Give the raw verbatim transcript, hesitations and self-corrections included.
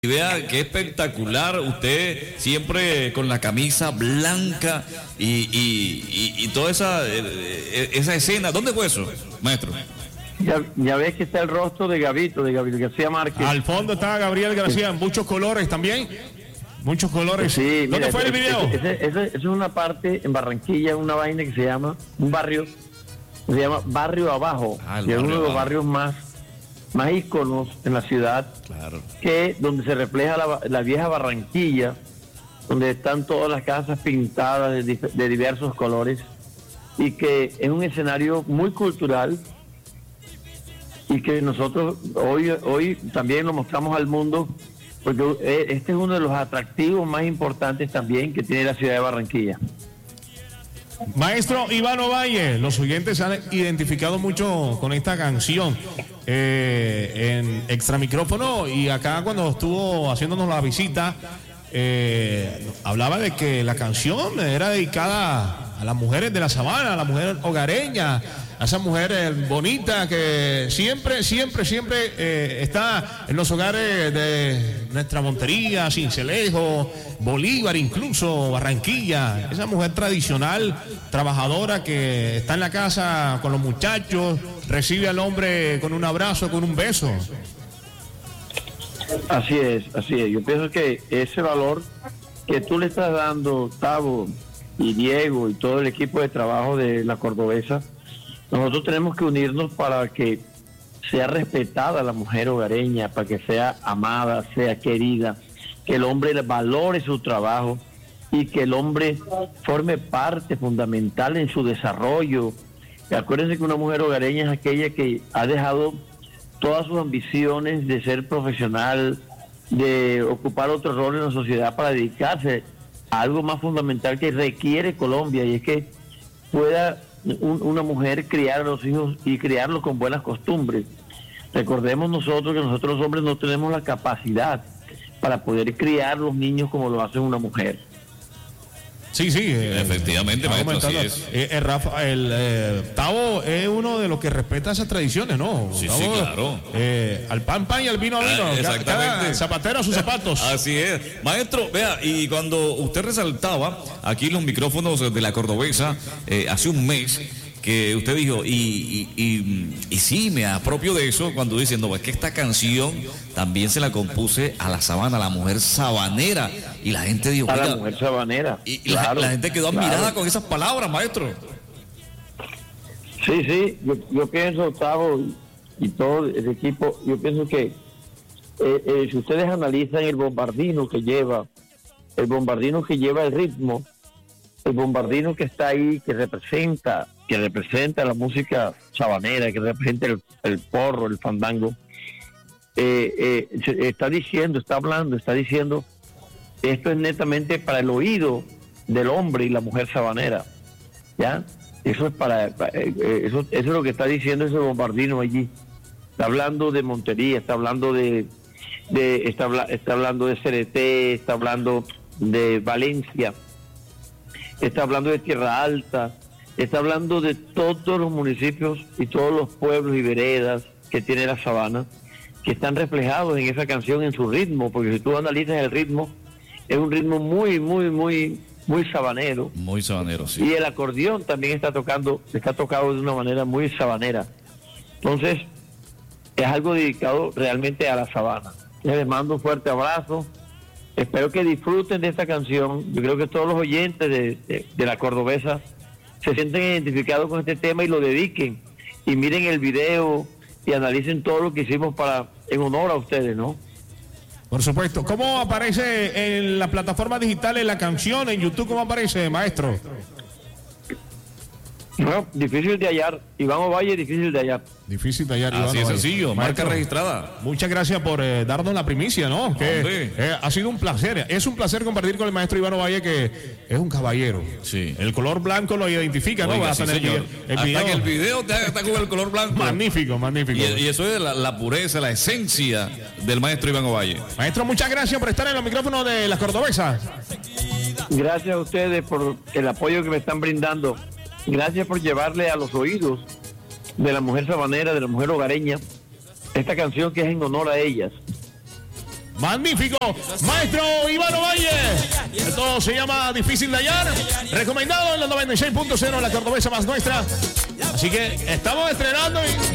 Vea qué espectacular, usted siempre con la camisa blanca y, y, y, y toda esa, esa escena. ¿Dónde fue eso, maestro? Ya, ya ves que está el rostro de Gabito, de Gabriel García Márquez. Al fondo está Gabriel García, muchos colores también. Muchos colores. Sí, ¿Dónde mira, fue el video? Esa es una parte en Barranquilla, una vaina que se llama, un barrio, se llama Barrio Abajo, ah, que es uno de los barrios más, más íconos en la ciudad, claro, que donde se refleja la, la vieja Barranquilla, donde están todas las casas pintadas de, de diversos colores, y que es un escenario muy cultural, y que nosotros hoy, hoy también lo mostramos al mundo, porque este es uno de los atractivos más importantes también que tiene la ciudad de Barranquilla. Maestro Iván Ovalle, los oyentes se han identificado mucho con esta canción eh, en Extra Micrófono, y acá cuando estuvo haciéndonos la visita eh, hablaba de que la canción era dedicada a las mujeres de la sabana, a las mujeres hogareñas, a esa mujer bonita que siempre, siempre, siempre eh, está en los hogares de nuestra Montería, Sincelejo, Bolívar, incluso Barranquilla. Esa mujer tradicional, trabajadora, que está en la casa con los muchachos, recibe al hombre con un abrazo, con un beso. Así es, así es. Yo pienso que ese valor que tú le estás dando, Tavo y Diego y todo el equipo de trabajo de la Cordobesa, nosotros tenemos que unirnos para que sea respetada la mujer hogareña, para que sea amada, sea querida, que el hombre valore su trabajo y que el hombre forme parte fundamental en su desarrollo. Y acuérdense que una mujer hogareña es aquella que ha dejado todas sus ambiciones de ser profesional, de ocupar otro rol en la sociedad para dedicarse a algo más fundamental que requiere Colombia, y es que pueda Un, una mujer criar a los hijos y criarlos con buenas costumbres. Recordemos nosotros que nosotros los hombres no tenemos la capacidad para poder criar los niños como lo hace una mujer. Sí, sí. Eh, Efectivamente, maestro, así es. Eh, el, Rafa, el eh, Tavo es uno de los que respeta esas tradiciones, ¿no? Sí, Tavo, sí, claro. Eh, al pan, pan y al vino, vino. Ah, exactamente. Cada zapatero a sus zapatos. Así es. Maestro, vea, y cuando usted resaltaba aquí los micrófonos de la Cordobesa, eh, hace un mes, que usted dijo, y, y, y, y sí, me apropio de eso cuando dicen, no, es que esta canción también se la compuse a la sabana, a la mujer sabanera, y la gente dijo, a la mujer sabanera. Y, y claro, la, la gente quedó admirada, claro, con esas palabras, maestro. Sí, sí, yo, yo pienso, Gustavo, y, y todo el equipo, yo pienso que eh, eh, si ustedes analizan el bombardino que lleva, el bombardino que lleva el ritmo, el bombardino que está ahí, que representa, que representa la música sabanera, que representa el, el porro, el fandango, eh, eh, está diciendo, está hablando, está diciendo, esto es netamente para el oído del hombre y la mujer sabanera, ¿ya? Eso es para, para eh, eso, eso es lo que está diciendo ese bombardino allí. Está hablando de Montería, está hablando de, de está, está hablando de C R T, está hablando de Valencia, está hablando de Tierra Alta, está hablando de todos los municipios y todos los pueblos y veredas que tiene la sabana, que están reflejados en esa canción, en su ritmo, porque si tú analizas el ritmo, es un ritmo muy, muy, muy, muy sabanero. Muy sabanero, sí. Y el acordeón también está tocando, está tocado de una manera muy sabanera. Entonces, es algo dedicado realmente a la sabana. Les mando un fuerte abrazo. Espero que disfruten de esta canción. Yo creo que todos los oyentes de, de, de la Cordobesa se sienten identificados con este tema y lo dediquen. Y miren el video y analicen todo lo que hicimos para en honor a ustedes, ¿no? Por supuesto. ¿Cómo aparece en las plataformas digitales la canción? En YouTube, ¿cómo aparece, maestro? Bueno, difícil de hallar. Iván Ovalle, difícil de hallar. Difícil de hallar, Así Iván es Ovalle. sencillo, marca registrada. Muchas gracias por eh, darnos la primicia, ¿no? Que eh, ha sido un placer. Es un placer compartir con el maestro Iván Ovalle, que es un caballero. Sí. El color blanco lo identifica, ¿no? Oiga, sí, Hasta, señor. el, el Hasta video. que el video te está con el color blanco. Magnífico, magnífico. Y, y eso es la, la pureza, la esencia del maestro Iván Ovalle. Maestro, muchas gracias por estar en los micrófonos de las Cordobesas. Gracias a ustedes por el apoyo que me están brindando. Gracias por llevarle a los oídos de la mujer sabanera, de la mujer hogareña, esta canción que es en honor a ellas. Magnífico. Maestro Iván Ovalle. Esto se llama Difícil de hallar. Recomendado en la noventa y seis punto cero, la cordobesa más nuestra. Así que estamos estrenando y